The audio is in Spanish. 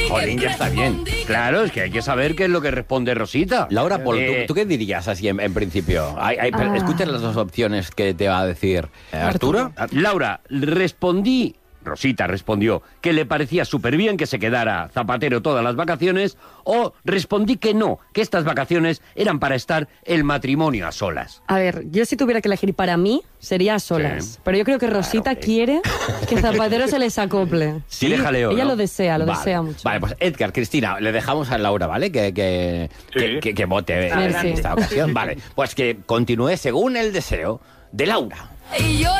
Jolín, ya está bien. Claro, es que hay que saber qué es lo que responde Rosita. Laura Polo, ¿tú qué dirías así en principio? Escucha las dos opciones que te va a decir Arturo. Laura, Rosita respondió que le parecía súper bien que se quedara Zapatero todas las vacaciones, o respondí que no, que estas vacaciones eran para estar el matrimonio a solas. A ver, yo si tuviera que elegir para mí, sería a solas. Sí. Pero yo creo que Rosita quiere que Zapatero se les acople. Sí, déjale. Ella ¿no? lo desea mucho. Vale, pues Edgar, Cristina, le dejamos a Laura, ¿vale? Que vote en Sí. esta ocasión. Vale, pues que continúe según el deseo de Laura. Y yo